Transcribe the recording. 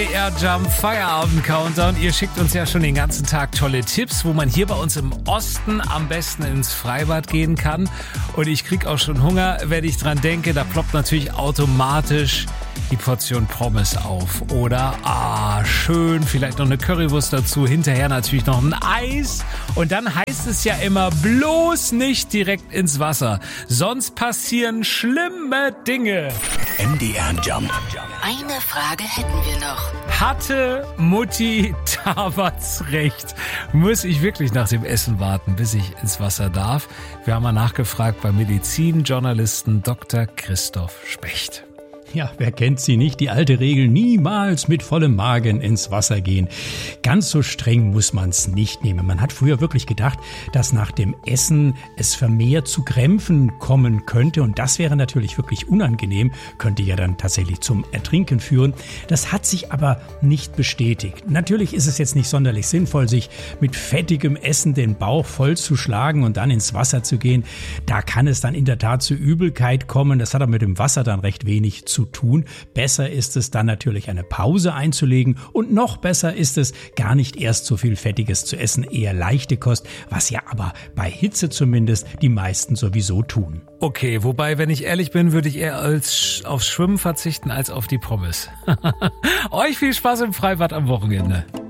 MDR Jump Feierabend Countdown. Ihr schickt uns ja schon den ganzen Tag tolle Tipps, wo man hier bei uns im Osten am besten ins Freibad gehen kann. Und ich krieg auch schon Hunger, wenn ich dran denke. Da ploppt natürlich automatisch die Portion Pommes auf. Oder, schön, vielleicht noch eine Currywurst dazu. Hinterher natürlich noch ein Eis. Und dann heißt es ja immer, bloß nicht direkt ins Wasser. Sonst passieren schlimme Dinge. MDR Jump. Eine Frage hätten wir noch. Hatte Mutti Tabatz recht? Muss ich wirklich nach dem Essen warten, bis ich ins Wasser darf? Wir haben mal nachgefragt beim Medizinjournalisten Dr. Christoph Specht. Ja, wer kennt sie nicht? Die alte Regel, niemals mit vollem Magen ins Wasser gehen. Ganz so streng muss man es nicht nehmen. Man hat früher wirklich gedacht, dass nach dem Essen es vermehrt zu Krämpfen kommen könnte. Und das wäre natürlich wirklich unangenehm, könnte ja dann tatsächlich zum Ertrinken führen. Das hat sich aber nicht bestätigt. Natürlich ist es jetzt nicht sonderlich sinnvoll, sich mit fettigem Essen den Bauch voll zu schlagen und dann ins Wasser zu gehen. Da kann es dann in der Tat zu Übelkeit kommen. Das hat aber mit dem Wasser dann recht wenig zu tun. Besser ist es dann natürlich eine Pause einzulegen und noch besser ist es gar nicht erst so viel Fettiges zu essen, eher leichte Kost, was ja aber bei Hitze zumindest die meisten sowieso tun. Okay, wobei, wenn ich ehrlich bin, würde ich eher aufs Schwimmen verzichten als auf die Pommes. Euch viel Spaß im Freibad am Wochenende.